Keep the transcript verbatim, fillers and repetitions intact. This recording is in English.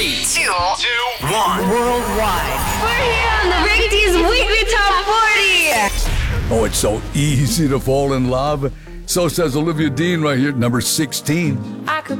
Three, two, two, one. Worldwide. We're here on the Rick D's Weekly Top forty. Oh, it's so easy to fall in love. So says Olivia Dean right here, number sixteen. I could